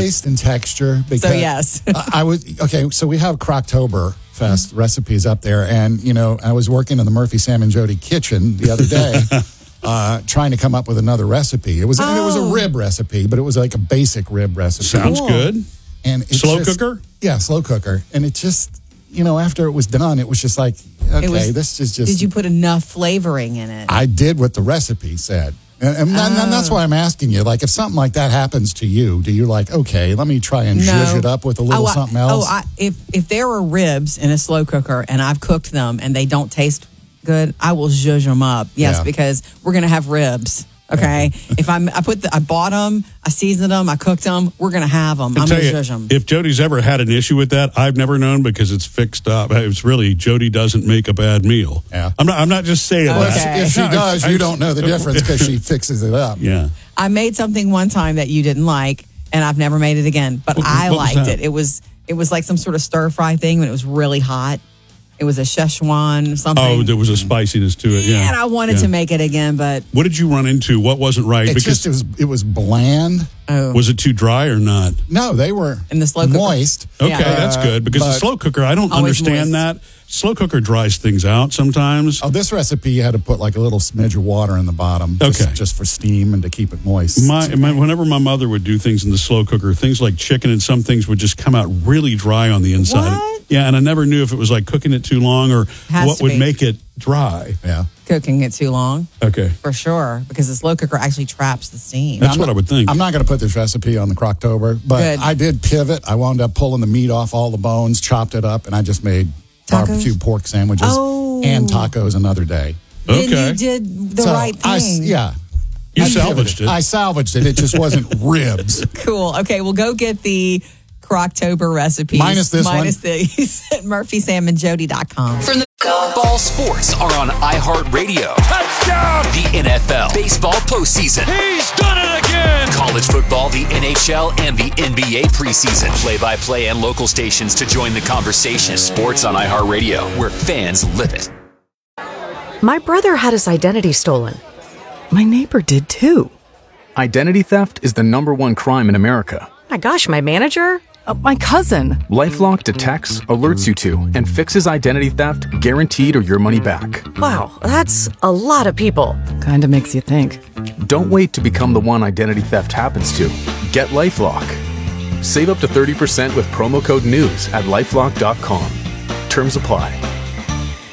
taste and texture. Because So, yes. So we have Croctober Fest recipes up there. And, I was working in the Murphy, Sam, and Jody kitchen the other day trying to come up with another recipe. It was a rib recipe, but it was like a basic rib recipe. Sounds good. And it's slow cooker? Yeah, slow cooker. And it just, after it was done, it was just like, okay, this is just... Did you put enough flavoring in it? I did what the recipe said. And that's why I'm asking you. Like, if something like that happens to you, do you like, okay, let me try and zhuzh it up with a little something else? If there are ribs in a slow cooker and I've cooked them and they don't taste good, I will zhuzh them up. Yes, because we're going to have ribs. Okay, if I bought them, I seasoned them, I cooked them, we're gonna have them. I'm gonna zhuzh them. If Jody's ever had an issue with that, I've never known because it's fixed up. It's really Jody doesn't make a bad meal. Yeah, I'm not just saying that. If she does, you don't know the difference because she fixes it up. Yeah, I made something one time that you didn't like, and I've never made it again. But I liked it. It was like some sort of stir fry thing when it was really hot. It was a Szechuan something. Oh, there was a spiciness to it. Yeah, and I wanted to make it again, but what did you run into? What wasn't right? It was bland. Oh. Was it too dry or not? No, they were in the slow cooker. Moist. Okay, that's good because the slow cooker, I don't understand that. Slow cooker dries things out sometimes. Oh, this recipe you had to put like a little smidge of water in the bottom, just for steam and to keep it moist. Whenever my mother would do things in the slow cooker, things like chicken and some things would just come out really dry on the inside. What? Yeah, and I never knew if it was like cooking it too long or what would make it dry. Yeah. Cooking it too long. Okay. For sure, because the slow cooker actually traps the steam. That's what I would think. I'm not going to put this recipe on the Croctober, but I did pivot. I wound up pulling the meat off all the bones, chopped it up, and I just made barbecue pork sandwiches and tacos another day. Okay. Then you did the right thing. You salvaged it. I salvaged it. It just wasn't ribs. Cool. Okay, we'll go get the Croctober recipes. Minus these at murphysamandjody.com. From the Ball Sports are on iHeartRadio. Touchdown! The NFL, baseball postseason. He's done it again! College football, the NHL, and the NBA preseason. Play-by-play and local stations to join the conversation. Sports on iHeartRadio, where fans live it. My brother had his identity stolen. My neighbor did too. Identity theft is the #1 crime in America. My gosh, my manager? My cousin. LifeLock detects, alerts you to, and fixes identity theft guaranteed or your money back. Wow, that's a lot of people. Kinda makes you think. Don't wait to become the one identity theft happens to. Get LifeLock. Save up to 30% with promo code NEWS at LifeLock.com. Terms apply.